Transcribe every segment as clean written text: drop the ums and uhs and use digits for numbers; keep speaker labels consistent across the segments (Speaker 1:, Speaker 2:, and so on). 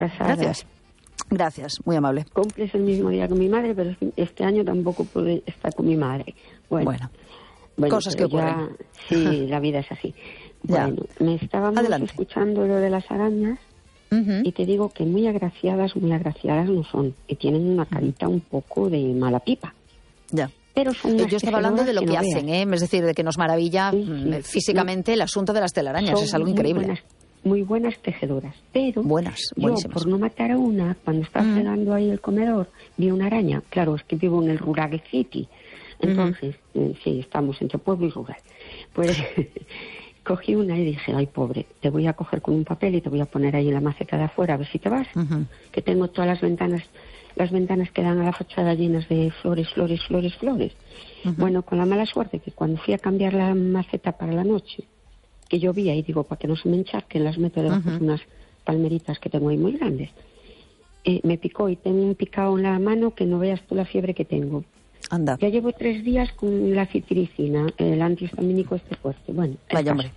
Speaker 1: Gracias. Gracias, muy amable.
Speaker 2: Cumples el mismo día que mi madre, pero este año tampoco pude estar con mi madre. Bueno,
Speaker 1: cosas que ocurren.
Speaker 2: Sí, la vida es así. Bueno, me estábamos escuchando lo de las arañas y te digo que muy agraciadas no son. Y tienen una carita un poco de mala pipa.
Speaker 1: Ya.
Speaker 2: Pero son
Speaker 1: yo estaba hablando de lo que hacen, es decir, de que nos maravilla físicamente el asunto de las telarañas, es algo increíble.
Speaker 2: Muy buenas tejedoras, pero
Speaker 1: buenísimas.
Speaker 2: Yo, por no matar a una, cuando estaba fregando ahí el comedor, vi una araña. Claro, es que vivo en el Rural City, entonces, sí, estamos entre pueblo y rural. Pues cogí una y dije, ay, pobre, te voy a coger con un papel y te voy a poner ahí en la maceta de afuera, a ver si te vas, que tengo todas las ventanas que dan a la fachada llenas de flores. Bueno, con la mala suerte que cuando fui a cambiar la maceta para la noche, que llovía, y digo, para que no se me encharquen, las meto debajo de unas palmeritas que tengo ahí muy grandes. Me picó y tengo un picado en la mano que no veas tú la fiebre que tengo.
Speaker 1: Anda.
Speaker 2: Ya llevo 3 días con la citricina, el antihistamínico fuerte. Bueno,
Speaker 1: vaya hombre.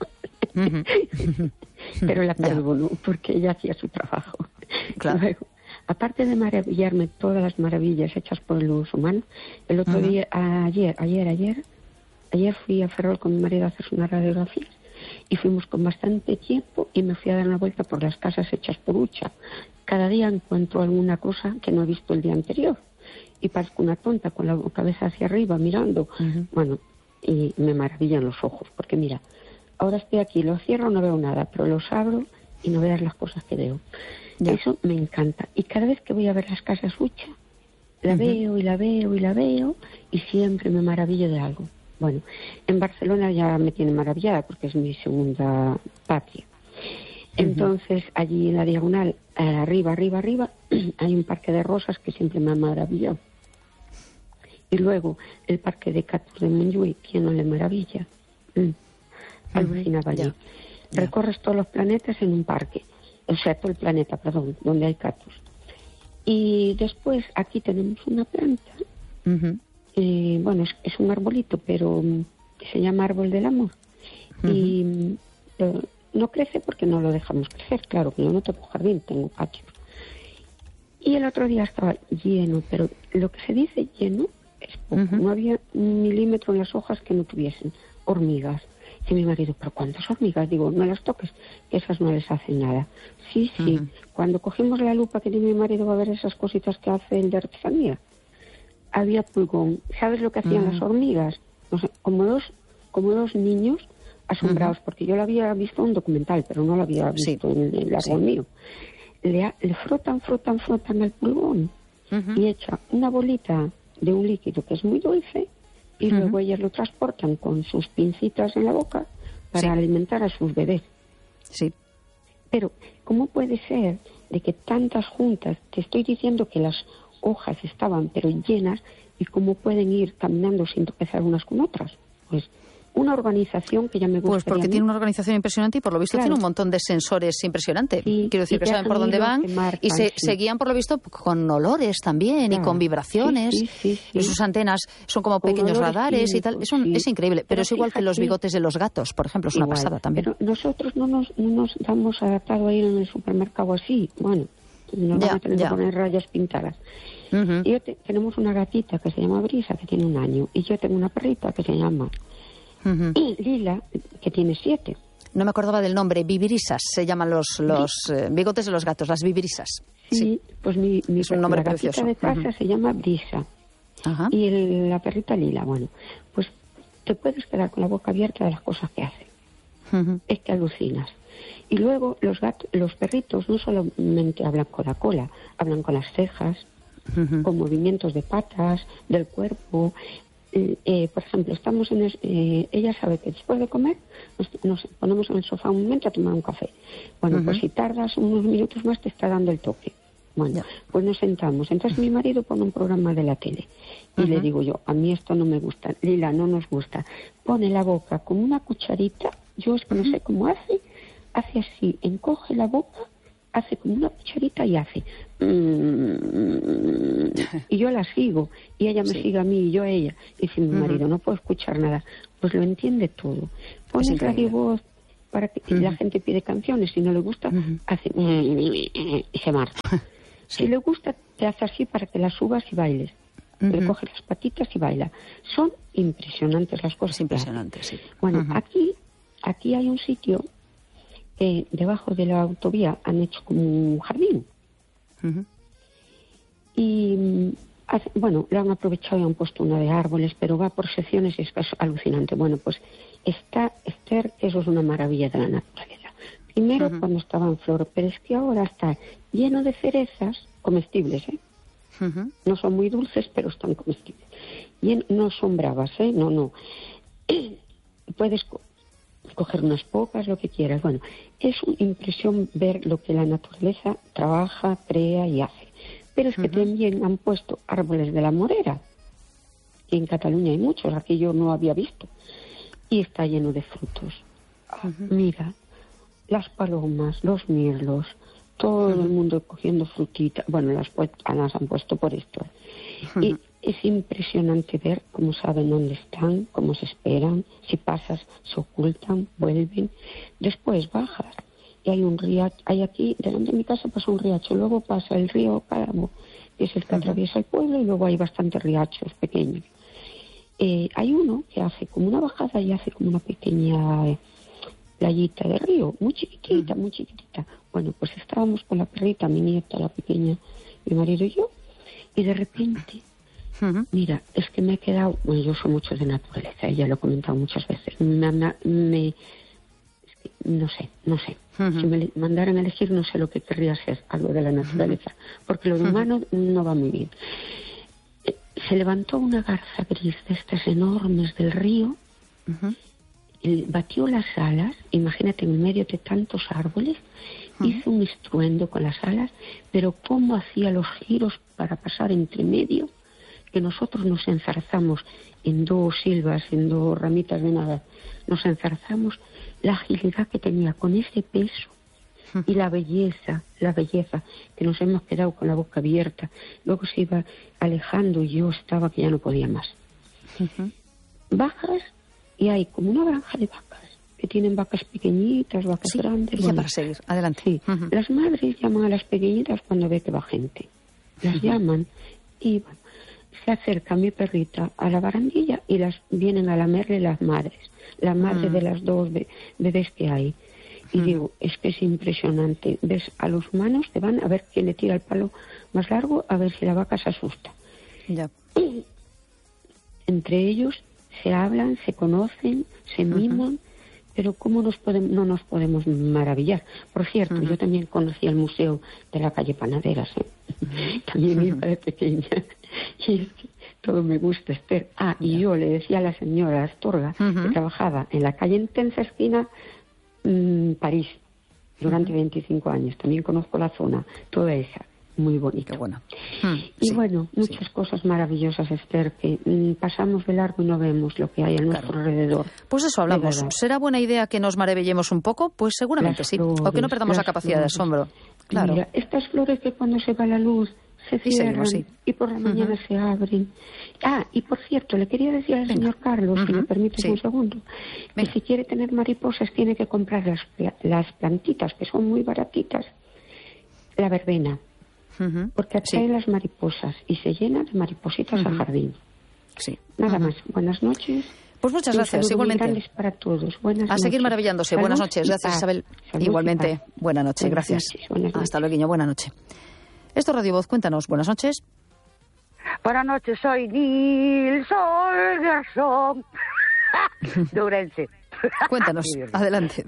Speaker 2: Pero la perdono, porque ella hacía su trabajo.
Speaker 1: Claro.
Speaker 2: Luego, aparte de maravillarme todas las maravillas hechas por el uso humano, el otro día, ayer fui a Ferrol con mi marido a hacerse una radiografía y fuimos con bastante tiempo y me fui a dar una vuelta por las casas hechas por Ucha. Cada día encuentro alguna cosa que no he visto el día anterior y parezco una tonta con la cabeza hacia arriba mirando. Bueno, y me maravillan los ojos, porque mira, ahora estoy aquí, lo cierro, no veo nada, pero los abro y no veas las cosas que veo. Eso me encanta. Y cada vez que voy a ver las casas Ucha, la veo y siempre me maravillo de algo. Bueno, en Barcelona ya me tiene maravillada porque es mi segunda patria. Entonces, allí en la diagonal, arriba, hay un parque de rosas que siempre me ha maravillado. Y luego, el parque de cactus de Montjuïc, ¿quién no le maravilla? Alucinaba allí. Recorres todos los planetas en un parque. O sea, todo el planeta, perdón, donde hay cactus. Y después, aquí tenemos una planta. Bueno, es un arbolito, pero que se llama árbol del amor. Y no crece porque no lo dejamos crecer, claro, que yo no tengo jardín, tengo patio. Y el otro día estaba lleno, pero lo que se dice lleno es poco. No había un milímetro en las hojas que no tuviesen hormigas. Y mi marido, ¿pero cuántas hormigas? Digo, no las toques, que esas no les hacen nada. Sí. Cuando cogimos la lupa que tiene mi marido va a ver esas cositas que hace el de artesanía. Había pulgón. ¿Sabes lo que hacían las hormigas? No sé, como dos niños asombrados, porque yo lo había visto en un documental, pero no lo había visto en el árbol mío. Le frotan al pulgón y echa una bolita de un líquido que es muy dulce y luego ellas lo transportan con sus pincitas en la boca para alimentar a sus bebés.
Speaker 1: Sí.
Speaker 2: Pero, ¿cómo puede ser de que tantas juntas, te estoy diciendo que las hojas estaban pero llenas, y cómo pueden ir caminando sin tropezar unas con otras? Pues una organización que ya me gusta.
Speaker 1: Pues porque tiene una organización impresionante y por lo visto tiene un montón de sensores impresionante. Quiero decir que saben por dónde van y se guían por lo visto con olores también y con vibraciones. Y sus antenas son como pequeños radares y tal. Es increíble, pero es igual que los bigotes de los gatos, por ejemplo, es una pasada también.
Speaker 2: Pero nosotros no nos damos adaptado a ir en el supermercado así. Bueno, nos van a tener que poner rayas pintadas. Y tenemos una gatita que se llama Brisa, que tiene 1 año, y yo tengo una perrita que se llama Lila, que tiene 7.
Speaker 1: No me acordaba del nombre, vivirisas, se llaman los bigotes de los gatos, las vivirisas.
Speaker 2: Sí, pues
Speaker 1: es un nombre
Speaker 2: la gatita
Speaker 1: precioso.
Speaker 2: de casa se llama Brisa. Y la perrita Lila, bueno, pues te puedes quedar con la boca abierta de las cosas que hace. Es que alucinas. Y luego los perritos no solamente hablan con la cola, hablan con las cejas, con movimientos de patas, del cuerpo. Por ejemplo, estamos ella sabe que después de comer nos ponemos en el sofá un momento a tomar un café. Bueno, pues si tardas unos minutos más te está dando el toque. Bueno, pues nos sentamos. Entonces mi marido pone un programa de la tele y le digo yo, a mí esto no me gusta, Lila, no nos gusta. Pone la boca con una cucharita, yo es que no sé cómo hace así, encoge la boca, hace como una cucharita y hace y yo la sigo y ella me sigue a mí y yo a ella. Y dice mi marido, no puedo escuchar nada. Pues lo entiende todo. Pone Radio Voz para que la gente pide canciones, si no le gusta, hace y se marcha. Si le gusta, te hace así para que las subas y bailes. Le coge las patitas y baila. Son impresionantes las cosas.
Speaker 1: Impresionantes, sí.
Speaker 2: Bueno, aquí hay un sitio que debajo de la autovía han hecho como un jardín. Y bueno, lo han aprovechado y han puesto una de árboles, pero va por secciones y es alucinante. Bueno, pues está, Esther, eso es una maravilla de la naturaleza. Primero cuando estaba en flor, pero es que ahora está lleno de cerezas comestibles, ¿eh? No son muy dulces, pero están comestibles. No son bravas, ¿eh? No. Puedes coger unas pocas, lo que quieras. Bueno, es una impresión ver lo que la naturaleza trabaja, crea y hace. Pero es que también han puesto árboles de la morera. Y en Cataluña hay muchos, aquí yo no había visto. Y está lleno de frutos. Mira, las palomas, los mirlos, todo el mundo cogiendo frutitas. Bueno, las han puesto por esto. Y es impresionante ver cómo saben dónde están, cómo se esperan. Si pasas, se ocultan, vuelven. Después bajas. Y hay un riacho, hay aquí, delante de mi casa pasa un riacho, luego pasa el río Cáramo, que es el que atraviesa el pueblo, y luego hay bastantes riachos pequeños. Hay uno que hace como una bajada y hace como una pequeña playita de río, muy chiquitita, muy chiquitita. Bueno, pues estábamos con la perrita, mi nieta, la pequeña, mi marido y yo, y de repente, mira, es que me he quedado, bueno, yo soy mucho de naturaleza, ya lo he comentado muchas veces, no sé. Si me mandaran a elegir, no sé lo que querría ser, algo de la naturaleza, porque lo de humano no va muy bien. Se levantó una garza gris de estas enormes del río, batió las alas, imagínate, en medio de tantos árboles, hizo un estruendo con las alas, pero cómo hacía los giros para pasar entre medio, que nosotros nos enzarzamos en dos silvas, en dos ramitas de nada, nos enzarzamos, la agilidad que tenía con ese peso y la belleza, que nos hemos quedado con la boca abierta. Luego se iba alejando y yo estaba que ya no podía más. Bajas y hay como una granja de vacas, que tienen vacas pequeñitas, vacas grandes.
Speaker 1: Ya para seguir, adelante.
Speaker 2: Sí. Las madres llaman a las pequeñitas cuando ve que va gente. Las llaman y bueno, se acerca mi perrita a la barandilla y las vienen a lamerle las madres. La madre de las dos bebés que hay. Y digo, es que es impresionante. Ves a los humanos, te van a ver quién le tira el palo más largo, a ver si la vaca se asusta.
Speaker 1: Ya.
Speaker 2: Entre ellos se hablan, se conocen, se miman, pero ¿cómo no nos podemos maravillar? Por cierto, yo también conocí el museo de la calle Panaderas, ¿eh? También iba de pequeña. Y es que todo me gusta, Esther. Y yo le decía a la señora Astorga, que trabajaba en la calle Intensa esquina París, durante 25 años. También conozco la zona, toda esa, muy bonita.
Speaker 1: Qué bueno.
Speaker 2: Y bueno, muchas cosas maravillosas, Esther, que pasamos de largo y no vemos lo que hay a nuestro alrededor.
Speaker 1: Pues eso hablamos. ¿Será buena idea que nos maravillemos un poco? Pues seguramente sí. O que no perdamos la capacidad de asombro. Claro.
Speaker 2: Mira, estas flores que cuando se va la luz se cierran y por la mañana se abren. Y por cierto, le quería decir al señor Carlos, si me permites un segundo, que si quiere tener mariposas tiene que comprar las plantitas, que son muy baratitas, la verbena, porque atrae las mariposas y se llena de maripositas al jardín. Nada más. Buenas noches.
Speaker 1: Pues muchas gracias, igualmente.
Speaker 2: Para todos. Buenas noches.
Speaker 1: Seguir maravillándose.
Speaker 2: Salud,
Speaker 1: buenas noches. Gracias, Isabel. Igualmente. Buenas noches. Gracias. Hasta luego. Buenas noches. Esto es Radio Voz. Cuéntanos. Buenas noches.
Speaker 3: Buenas noches. Soy Nils Holgersson de Ourense.
Speaker 1: Cuéntanos. Adelante.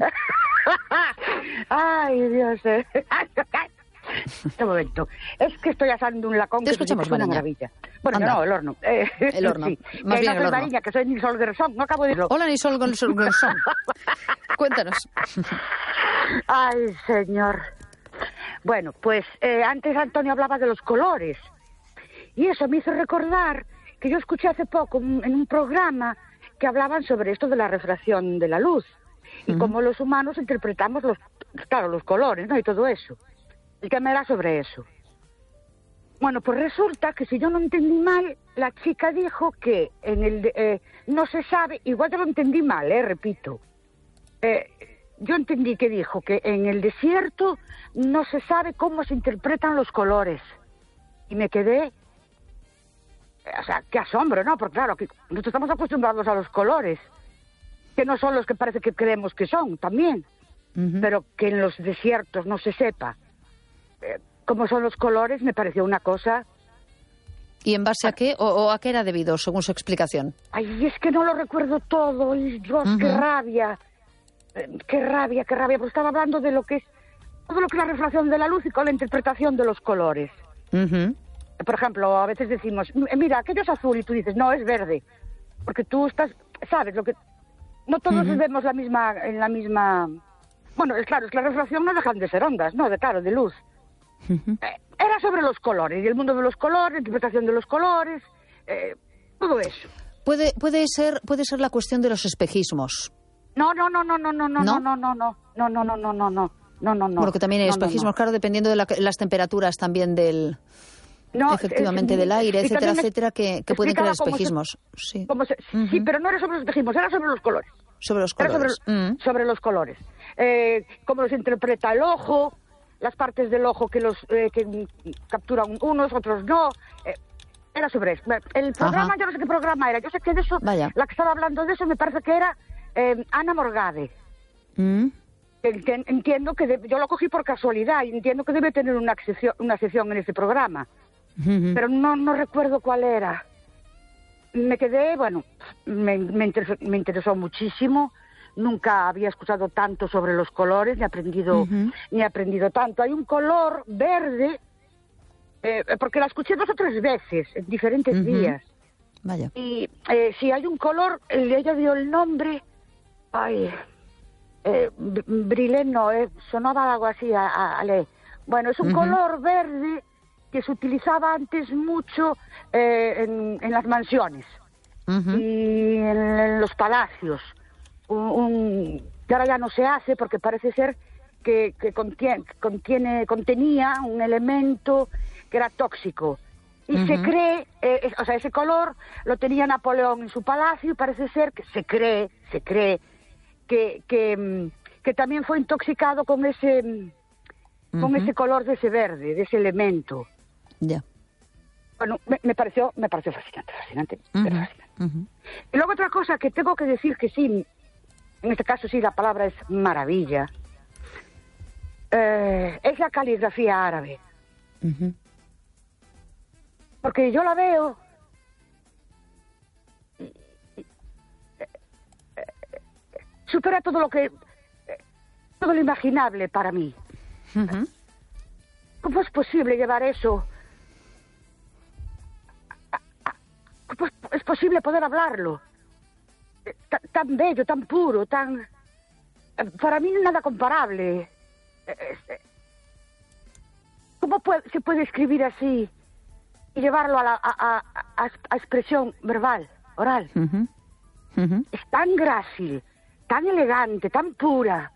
Speaker 3: Ay, Dios. Este momento. Es que estoy asando un lacón.
Speaker 1: Te escuchamos,
Speaker 3: que es una maravilla. Bueno, no, el horno.
Speaker 1: El horno.
Speaker 3: Sí.
Speaker 1: Más bien el horno.
Speaker 3: Mariña, que soy Nils Holgersson. No acabo de decirlo.
Speaker 1: Hola, Nils Holgersson. Cuéntanos.
Speaker 3: Ay, señor. Bueno, pues antes Antonio hablaba de los colores. Y eso me hizo recordar que yo escuché hace poco en un programa que hablaban sobre esto de la refracción de la luz. Y cómo los humanos interpretamos los colores, ¿no? Y todo eso. El tema era sobre eso. Bueno, pues resulta que si yo no entendí mal, la chica dijo que en el no se sabe, igual te lo entendí mal, repito. yo entendí que dijo que en el desierto no se sabe cómo se interpretan los colores. Y me quedé... O sea, qué asombro, ¿no? Porque claro, que nosotros estamos acostumbrados a los colores, que no son los que parece que creemos que son, también. Pero que en los desiertos no se sepa cómo son los colores, me pareció una cosa...
Speaker 1: ¿Y en base a qué o a qué era debido, según su explicación?
Speaker 3: Ay, es que no lo recuerdo todo, y Dios, qué rabia, porque estaba hablando de lo que es todo lo que es la refracción de la luz y con la interpretación de los colores. Por ejemplo, a veces decimos, mira, aquello es azul, y tú dices, no, es verde, porque tú sabes lo que... No todos vemos en la misma... Bueno, es claro, es que la refracción no dejan de ser ondas, ¿no? De luz. Era sobre los colores, y el mundo de los colores, la interpretación de los colores, todo eso.
Speaker 1: Puede ser la cuestión de los espejismos.
Speaker 3: No.
Speaker 1: Bueno, que también hay espejismos, claro, dependiendo de las temperaturas también del... efectivamente, del aire, etcétera, etcétera, que pueden crear espejismos. Sí,
Speaker 3: pero no era sobre los espejismos, era sobre los colores.
Speaker 1: Sobre los colores.
Speaker 3: Sobre los colores. Cómo los interpreta el ojo, las partes del ojo que capturan unos, otros no. Era sobre eso. El programa, yo no sé qué programa era. Yo sé que de eso, la que estaba hablando de eso, me parece que era Ana Morgade. Entiendo que yo lo cogí por casualidad y entiendo que debe tener una sección en ese programa. Pero no recuerdo cuál era. Me quedé, bueno, me interesó muchísimo. Nunca había escuchado tanto sobre los colores, ni aprendido tanto. Hay un color verde, porque la escuché 2 o 3 veces, en diferentes días.
Speaker 1: Vaya.
Speaker 3: Y si hay un color, ella dio el nombre, Brilén, no, sonaba algo así, bueno, es un color verde que se utilizaba antes mucho en las mansiones y en los palacios. Que ahora ya no se hace porque parece ser que contenía un elemento que era tóxico. Y se cree, ese color lo tenía Napoleón en su palacio y parece ser que se cree que también fue intoxicado con ese color de ese verde, de ese elemento.
Speaker 1: Ya.
Speaker 3: Bueno, me pareció fascinante. Y luego otra cosa que tengo que decir que sí, en este caso sí la palabra es maravilla, es la caligrafía árabe. Porque yo la veo supera todo lo imaginable para mí. ¿Cómo es posible llevar eso? ¿Cómo es posible poder hablarlo? Tan bello, tan puro, tan... Para mí nada comparable. ¿Cómo se puede escribir así y llevarlo a expresión verbal, oral? Es tan grácil, tan elegante, tan pura.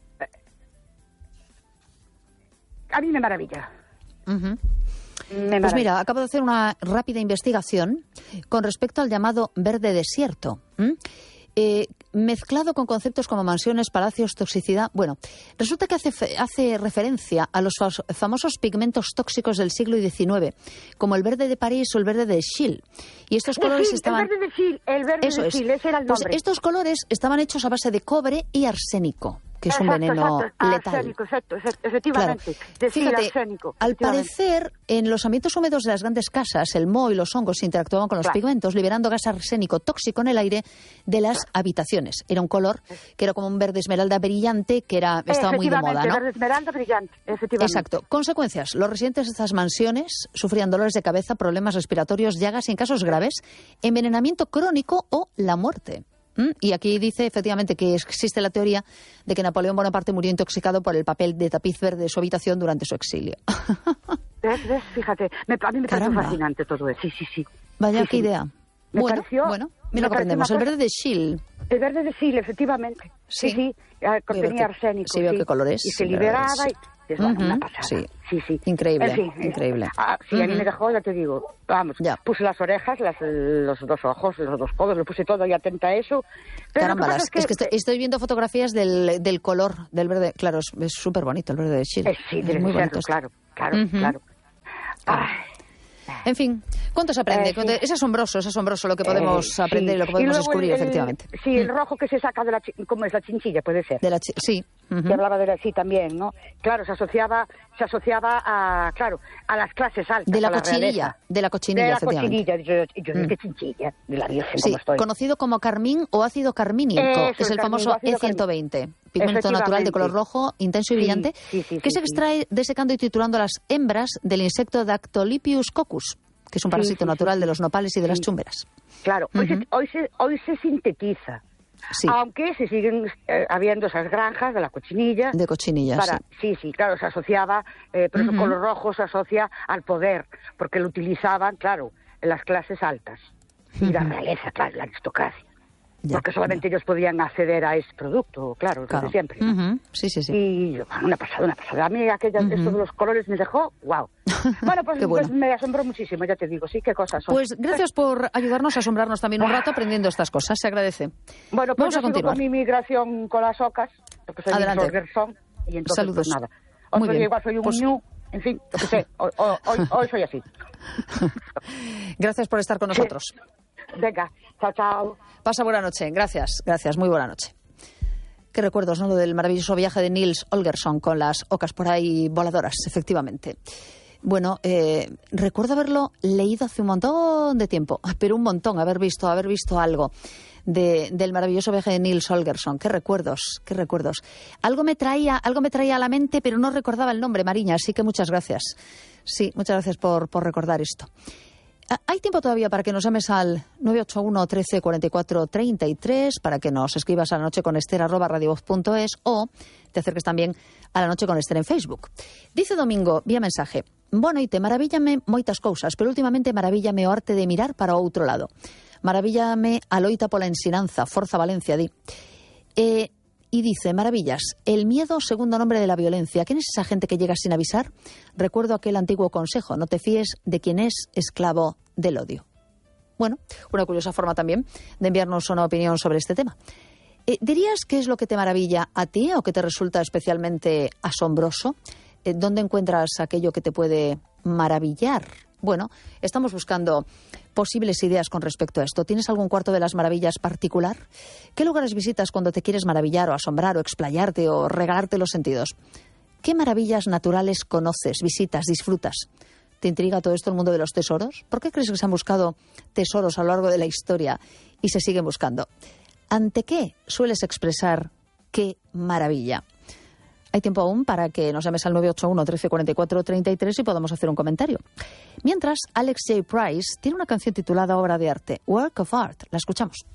Speaker 3: A mí me maravilla.
Speaker 1: Pues mira, acabo de hacer una rápida investigación con respecto al llamado verde desierto. Mezclado con conceptos como mansiones, palacios, toxicidad. Bueno, resulta que hace referencia a los famosos pigmentos tóxicos del siglo XIX, como el verde de París o el verde de Chile. Y estos colores estaban...
Speaker 3: El verde de Chile, ese era el nombre.
Speaker 1: Pues estos colores estaban hechos a base de cobre y arsénico, que es un veneno letal.
Speaker 3: Arsénico, efectivamente.
Speaker 1: Claro. Fíjate,
Speaker 3: arsénico,
Speaker 1: al parecer, en los ambientes húmedos de las grandes casas, el moho y los hongos interactuaban con los pigmentos, liberando gas arsénico tóxico en el aire de las habitaciones. Era un color que era como un verde esmeralda brillante, que estaba muy de moda, ¿no?
Speaker 3: Verde esmeralda brillante, efectivamente.
Speaker 1: Exacto. Consecuencias. Los residentes de estas mansiones sufrían dolores de cabeza, problemas respiratorios, llagas y, en casos graves, envenenamiento crónico o la muerte. Y aquí dice efectivamente que existe la teoría de que Napoleón Bonaparte murió intoxicado por el papel de tapiz verde de su habitación durante su exilio.
Speaker 3: ¿Ves? Fíjate, a mí me pareció fascinante todo eso. Sí.
Speaker 1: Vaya, qué idea. Bueno, mira lo que aprendemos. El verde de Chile.
Speaker 3: El verde de Chile, efectivamente. Sí. Contenía arsénico.
Speaker 1: Sí, veo qué colores.
Speaker 3: Y se liberaba. Es una pasada.
Speaker 1: Sí.
Speaker 3: Sí.
Speaker 1: Increíble,
Speaker 3: en fin,
Speaker 1: increíble.
Speaker 3: Sí, a mí me dejó, ya te digo, vamos, puse las orejas, los dos ojos, los dos codos, lo puse todo y atenta a eso. Pero
Speaker 1: caramba, es que estoy viendo fotografías del color, del verde. Claro, es súper bonito el verde de Chile.
Speaker 3: Sí, es muy bonito. Claro.
Speaker 1: En fin, ¿cuánto se aprende? Es asombroso lo que podemos aprender y lo que podemos descubrir, efectivamente.
Speaker 3: Sí, el rojo que se saca de ¿cómo es? La chinchilla, puede ser.
Speaker 1: Sí.
Speaker 3: Que hablaba de sí también, ¿no? Claro, se asociaba a las clases altas.
Speaker 1: De la cochinilla, efectivamente.
Speaker 3: Yo dije chinchilla, de la Virgen,
Speaker 1: sí,
Speaker 3: como estoy.
Speaker 1: Conocido como carmín o ácido carmínico, es el famoso E120, pigmento natural de color rojo, intenso y brillante, que se extrae desecando y triturando las hembras del insecto Dactylipius coccus, que es un parásito natural de los nopales y de las chúmberas.
Speaker 3: Claro, hoy se sintetiza.
Speaker 1: Sí.
Speaker 3: Aunque se siguen habiendo esas granjas de la cochinilla.
Speaker 1: De cochinillas,
Speaker 3: sí, claro, se asociaba, por eso color rojo se asocia al poder, porque lo utilizaban, claro, en las clases altas. Y la realeza, claro, la aristocracia. Porque solamente ellos podían acceder a ese producto, claro. Desde siempre.
Speaker 1: Sí.
Speaker 3: Y una pasada. A mí esto de los colores me dejó, wow. Bueno, pues me asombró muchísimo, ya te digo, sí, qué cosas son.
Speaker 1: Pues gracias por ayudarnos a asombrarnos también un rato aprendiendo estas cosas, se agradece.
Speaker 3: Bueno, pues
Speaker 1: vamos a continuar
Speaker 3: con mi migración con las ocas, porque soy un Olgersson, y entonces
Speaker 1: saludos.
Speaker 3: Pues nada. Otro día igual soy un ñu, en fin, lo que sé, hoy soy así.
Speaker 1: Gracias por estar con nosotros.
Speaker 3: Venga, chao.
Speaker 1: Pasa buena noche, gracias, muy buena noche. Qué recuerdos, ¿no? Lo del maravilloso viaje de Nils Holgersson con las ocas por ahí voladoras, efectivamente. Bueno, recuerdo haberlo leído hace un montón de tiempo, pero un montón, haber visto algo del maravilloso viaje de Nils Holgersson. Qué recuerdos. Algo me traía a la mente, pero no recordaba el nombre, Mariña, así que muchas gracias. Sí, muchas gracias por recordar esto. Hay tiempo todavía para que nos llames al 981 13 44 33, para que nos escribas a lanocheconester@radiovoz.es o te acerques también a La Noche con Ester en Facebook. Dice Domingo, vía mensaje: boa noite, maravíllame moitas cousas, pero últimamente maravíllame o arte de mirar para o outro lado. Maravíllame a loita pola ensinanza, Forza Valencia, di. Y dice, maravillas, el miedo segundo nombre de la violencia. ¿Quién es esa gente que llega sin avisar? Recuerdo aquel antiguo consejo, no te fíes de quien es esclavo del odio. Bueno, una curiosa forma también de enviarnos una opinión sobre este tema. ¿Dirías qué es lo que te maravilla a ti o que te resulta especialmente asombroso? ¿Dónde encuentras aquello que te puede maravillar? Bueno, estamos buscando posibles ideas con respecto a esto. ¿Tienes algún cuarto de las maravillas particular? ¿Qué lugares visitas cuando te quieres maravillar o asombrar o explayarte o regalarte los sentidos? ¿Qué maravillas naturales conoces, visitas, disfrutas? ¿Te intriga todo esto el mundo de los tesoros? ¿Por qué crees que se han buscado tesoros a lo largo de la historia y se siguen buscando? ¿Ante qué sueles expresar qué maravilla? Hay tiempo aún para que nos llames al 981 13 44 33 y podamos hacer un comentario. Mientras, Alex J. Price tiene una canción titulada Obra de Arte, Work of Art. La escuchamos.